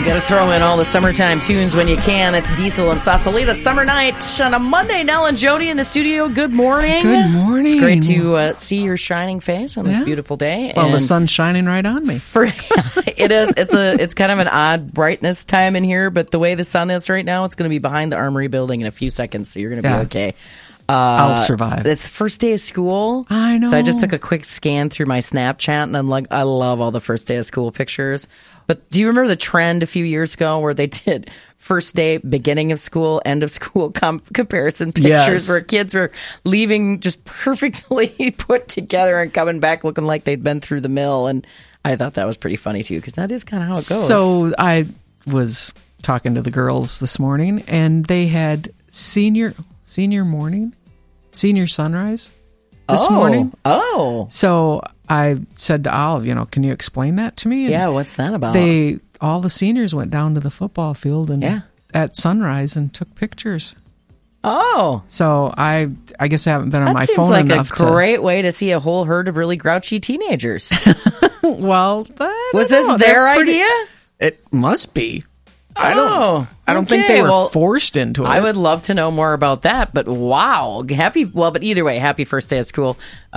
Gotta throw in all the summertime tunes when you can. It's Diesel and Sausalita Summer Night on a Monday. Nell and Jody in the studio. Good morning. Good morning. It's great to see your shining face on this beautiful day. Well, the sun's shining right on me. It is. It's kind of an odd brightness time in here, but the way the sun is right now, it's going to be behind the Armory building in a few seconds, so you're going to be okay. I'll survive. It's the first day of school. I know. So I just took a quick scan through my Snapchat, and I'm like, I love all the first day of school pictures. But do you remember the trend a few years ago where they did first day, beginning of school, end of school comparison pictures where kids were leaving just perfectly put together and coming back looking like they'd been through the mill? And I thought that was pretty funny, too, because that is kind of how it goes. So I was talking to the girls this morning, and they had senior sunrise this morning. Oh. So I said to Olive, can you explain that to me? And what's that about? all the seniors went down to the football field and at sunrise and took pictures. Oh. So I guess I haven't been on my phone enough. That enough seems like a great way to see a whole herd of really grouchy teenagers. Well, was this their idea? It must be. I don't think they were forced into it. I would love to know more about that, but wow. But either way, happy first day of school.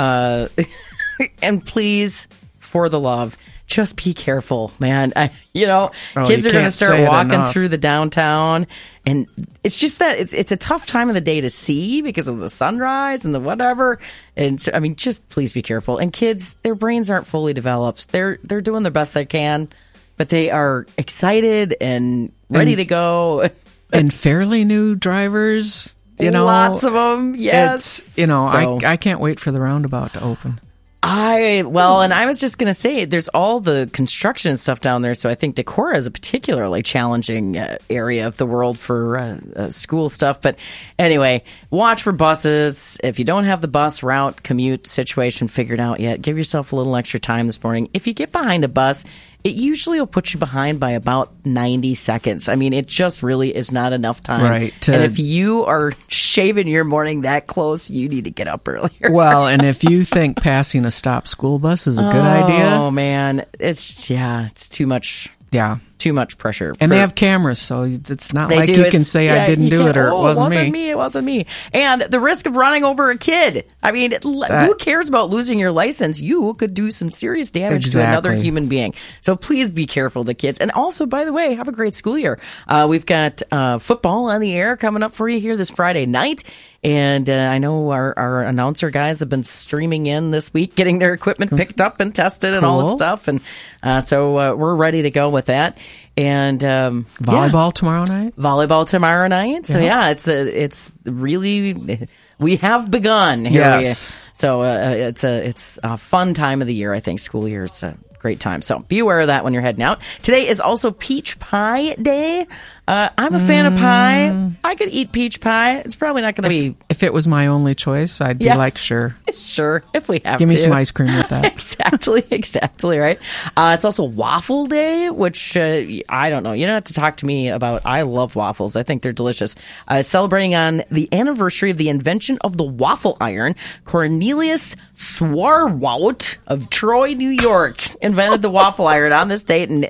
And please, for the love, just be careful, man. Kids are going to start walking through the downtown, and it's just that it's a tough time of the day to see because of the sunrise and the whatever. And so, just please be careful. And kids, their brains aren't fully developed. They're doing their best they can, but they are excited and ready to go. And fairly new drivers, lots of them. Yes, I can't wait for the roundabout to open. And I was just going to say, there's all the construction stuff down there, so I think Decorah is a particularly challenging area of the world for school stuff. But anyway, watch for buses. If you don't have the bus route commute situation figured out yet, give yourself a little extra time this morning. If you get behind a bus, it usually will put you behind by about 90 seconds. It just really is not enough time. Right. And if you are shaving your morning that close, you need to get up earlier. Well, and if you think passing a stop school bus is a good idea. Oh, man. It's too much. Yeah. Too much pressure. And they have cameras, so it's not like you can say I didn't do it or it wasn't me. It wasn't me. And the risk of running over a kid. Who cares about losing your license? You could do some serious damage to another human being. So please be careful, the kids. And also, by the way, have a great school year. We've got football on the air coming up for you here this Friday night. And I know our announcer guys have been streaming in this week, getting their equipment picked up and tested and all this stuff. And so we're ready to go with that. And volleyball tomorrow night. So it's really, we have begun. Yes. It's a fun time of the year. I think school year is a great time. So be aware of that when you're heading out. Today is also Peach Pie Day. I'm a fan of pie. I could eat peach pie. It's probably not going to be... If it was my only choice, I'd be like, sure. Sure, if we have to. Give me some ice cream with that. Exactly, right? It's also Waffle Day, which I don't know. You don't have to talk to me about... I love waffles. I think they're delicious. Celebrating on the anniversary of the invention of the waffle iron, Cornelius Swartwout of Troy, New York, invented the waffle iron on this date in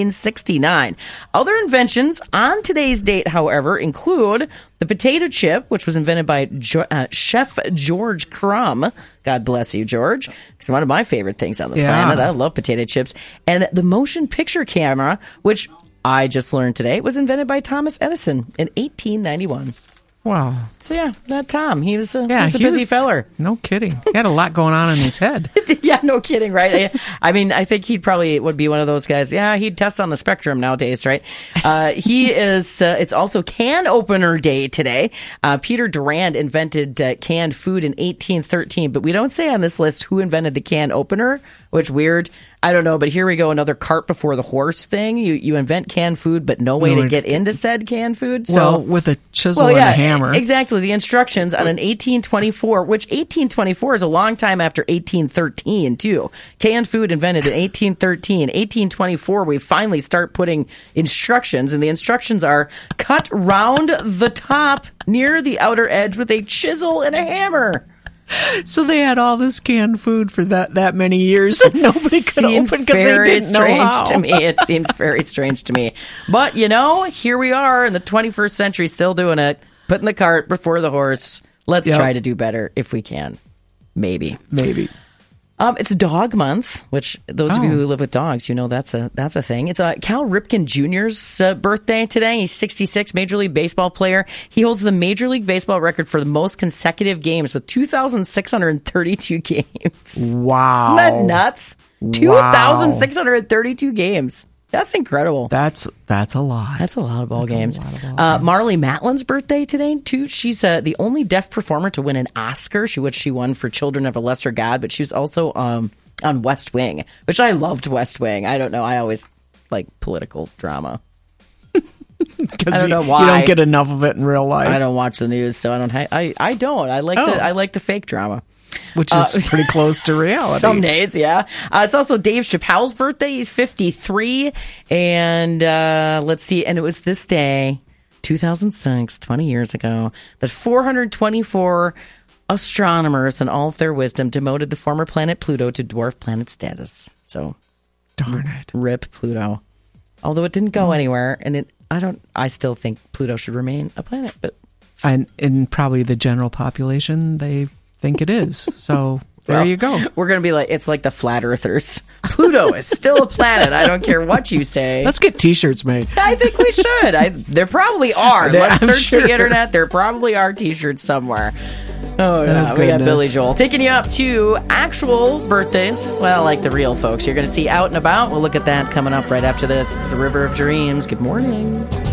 1869. Other inventions on today's date, however, include the potato chip, which was invented by Chef George Crumb. God bless you, George. It's one of my favorite things on the planet. I love potato chips. And the motion picture camera, which I just learned today, was invented by Thomas Edison in 1891. Wow. So, that Tom, he was a busy feller. No kidding. He had a lot going on in his head. Yeah, no kidding, right? I think he probably would be one of those guys. Yeah, he'd test on the spectrum nowadays, right? He is, it's also Can Opener Day today. Peter Durand invented canned food in 1813, but we don't say on this list who invented the can opener, which weird. I don't know, but here we go. Another cart before the horse thing. You invent canned food, but no way to get into said canned food. So, with a chisel and a hammer. Exactly. The instructions on an 1824, which 1824 is a long time after 1813, too. Canned food invented in 1813. 1824, we finally start putting instructions, and the instructions are cut round the top near the outer edge with a chisel and a hammer. So they had all this canned food for that many years, and nobody could Seems open because they very didn't know strange how. to me. It seems very strange to me. But, here we are in the 21st century still doing it. Putting the cart before the horse. Let's try to do better if we can. Maybe. It's Dog Month, which those of you who live with dogs, that's a thing. It's Cal Ripken Jr.'s birthday today. He's 66, Major League Baseball player. He holds the Major League Baseball record for the most consecutive games with 2,632 games. Wow. Isn't that nuts? 2,632 games. That's incredible. That's a lot. That's a lot of ball games. Marlee Matlin's birthday today, too. She's the only deaf performer to win an Oscar, which she won for Children of a Lesser God, but she was also on West Wing, which I loved West Wing. I don't know. I always like political drama. I don't know why. You don't get enough of it in real life. I don't watch the news, so I don't. I like the fake drama. Which is pretty close to reality. Some days, yeah. It's also Dave Chappelle's birthday. He's 53. And let's see. And it was this day, 2006, 20 years ago, that 424 astronomers, in all of their wisdom, demoted the former planet Pluto to dwarf planet status. So, darn it. Rip Pluto. Although it didn't go anywhere. And I still think Pluto should remain a planet. But And in probably the general population, they think it is. So there you go. We're going to be like, it's like the flat earthers. Pluto is still a planet. I don't care what you say. Let's get t-shirts made. I think we should. There probably are. Let's I'm search sure. the internet. There probably are t-shirts somewhere. Oh, yeah. We got goodness. Billy Joel taking you up to actual birthdays. Well, like the real folks you're going to see out and about. We'll look at that coming up right after this. It's the River of Dreams. Good morning.